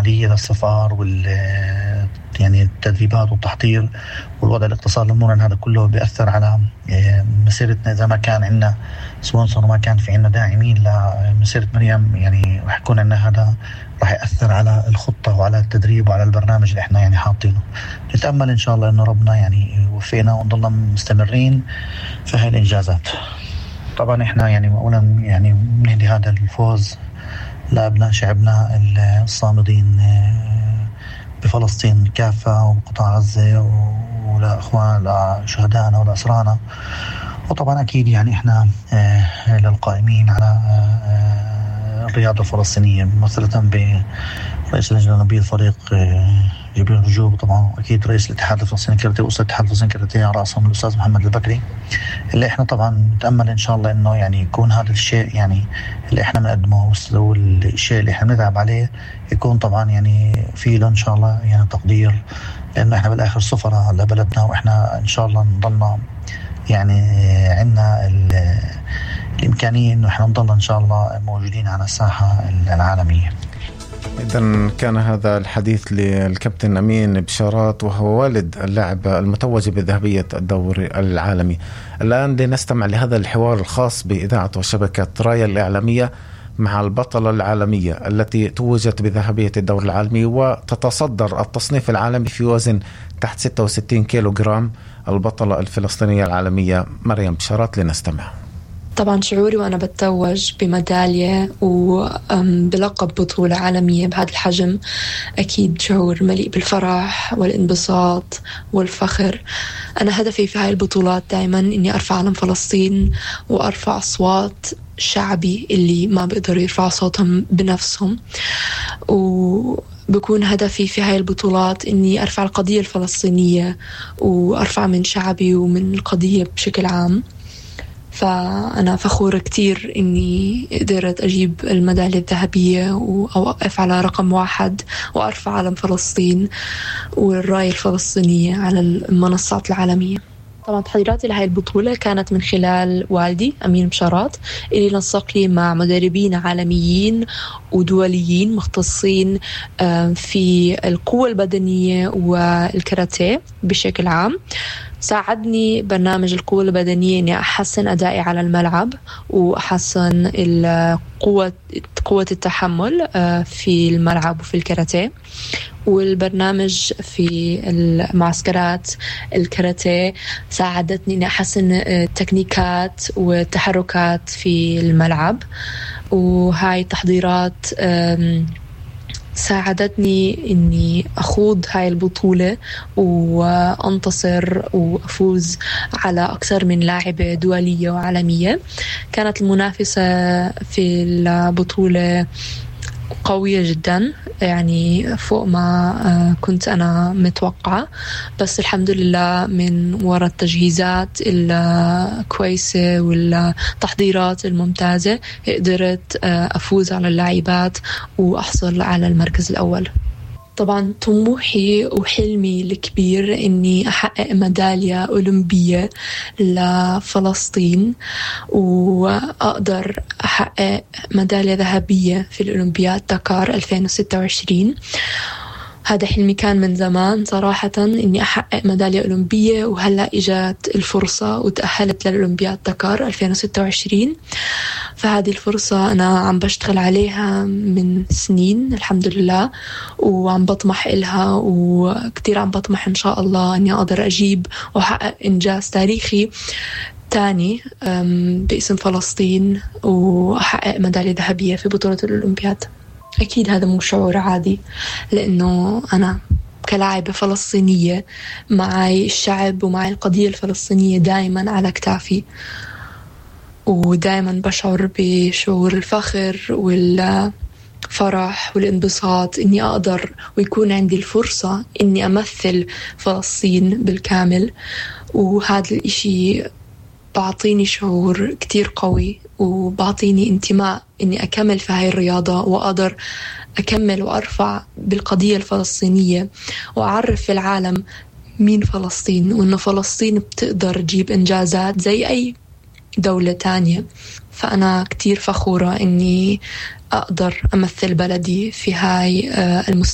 المالية للسفر يعني التدريبات والتحضير والوضع الاقتصادي المرن، هذا كله بيأثر على مسيرتنا. إذا ما كان عندنا سبونسر وما كان في عندنا داعمين لمسيرة مريم، يعني راح يكون عندنا هذا راح يأثر على الخطة وعلى التدريب وعلى البرنامج اللي احنا يعني حاطينه. نتأمل إن شاء الله إنه ربنا يعني يوفقنا ونضلنا مستمرين في هاي الإنجازات. طبعا احنا يعني أولا يعني بنهدي هذا الفوز لأبناء شعبنا الصامدين بفلسطين كافة وقطاع غزة، ولأخوان لشهدائنا ولأسرانا. وطبعا أكيد يعني إحنا للقائمين على الرياضة الفلسطينية ممثلة برئيس اللجنة الأولمبية الفريق جبريل رجوب، طبعا أكيد رئيس الاتحاد الفلسطيني كاراتيه وأستاذ الاتحاد الفلسطيني كاراتيه على رأسهم الأستاذ محمد البكري، اللي إحنا طبعا نتأمل إن شاء الله إنه يعني يكون هذا الشيء يعني اللي إحنا بنقدمه والشيء اللي إحنا بنتعب عليه يكون طبعا يعني فيه له إن شاء الله يعني تقدير، لأنه إحنا بالآخر سفراء لبلدنا، وإحنا إن شاء الله نضلنا يعني عندنا الإمكانية إنه إحنا نضل إن شاء الله موجودين على الساحة العالمية. إذن كان هذا الحديث للكابتن أمين بشارات، وهو والد اللاعب المتوج بذهبية الدوري العالمي. الآن لنستمع لهذا الحوار الخاص بإذاعة وشبكة رايا الإعلامية مع البطلة العالمية التي توجت بذهبية الدوري العالمي وتتصدر التصنيف العالمي في وزن تحت 66 كيلوغرام، البطلة الفلسطينية العالمية مريم بشارات. لنستمع. طبعا شعوري وأنا بتوج بميدالية وبلقب بطولة عالمية بهذا الحجم أكيد شعور مليء بالفرح والانبساط والفخر. أنا هدفي في هاي البطولات دائما إني أرفع علم فلسطين وأرفع أصوات شعبي اللي ما بيقدروا يرفعوا صوتهم بنفسهم، وبكون هدفي في هاي البطولات إني أرفع القضية الفلسطينية وأرفع من شعبي ومن القضية بشكل عام. فأنا فخورة كتير إني قدرت أجيب الميدالية الذهبية وأوقف على رقم 1 وأرفع علم فلسطين والراية الفلسطينية على المنصات العالمية. طبعا تحضيراتي لهذه البطولة كانت من خلال والدي أمين بشارات، اللي نسق لي مع مدربين عالميين ودوليين مختصين في القوة البدنية والكاراتيه بشكل عام. ساعدني برنامج القوة البدنية إني أحسن أدائي على الملعب وأحسن قوة التحمل في الملعب وفي الكاراتيه. والبرنامج في المعسكرات الكاراتيه ساعدتني إني أحسن التكنيكات والتحركات في الملعب، وهاي التحضيرات ساعدتني إني أخوض هاي البطولة وأنتصر وأفوز على أكثر من لاعبة دولية وعالمية. كانت المنافسة في البطولة قوية جدا، يعني فوق ما كنت أنا متوقعة، بس الحمد لله من وراء التجهيزات الكويسة والتحضيرات الممتازة قدرت أفوز على اللاعبات وأحصل على المركز الأول. طبعا طموحي وحلمي الكبير إني أحقق ميدالية أولمبية لفلسطين، وأقدر أحقق ميدالية ذهبية في الأولمبياد دكار 2026. هذا حلمي كان من زمان صراحة إني أحقق ميدالية أولمبية، وهلأ إجت الفرصة وتأهلت للأولمبياد دكار 2026. فهذه الفرصة أنا عم بشتغل عليها من سنين الحمد لله، وعم بطمح إلها، وكتير عم بطمح إن شاء الله أني أقدر أجيب وأحقق إنجاز تاريخي تاني باسم فلسطين وأحقق ميدالية ذهبية في بطولة الأولمبياد. أكيد هذا مو شعور عادي، لأنه أنا كلاعبة فلسطينية معي الشعب ومعي القضية الفلسطينية دائما على كتافي، ودائما بشعر بشعور الفخر والفرح والانبساط إني أقدر ويكون عندي الفرصة إني أمثل فلسطين بالكامل. وهذا الإشي بعطيني شعور كتير قوي، وبعطيني انتماء إني أكمل في هاي الرياضة وأقدر أكمل وأرفع بالقضية الفلسطينية وأعرف في العالم مين فلسطين، وإنه فلسطين بتقدر تجيب إنجازات زي أي دولة تانية. فأنا كتير فخورة إني أقدر أمثل بلدي في هاي المستوى.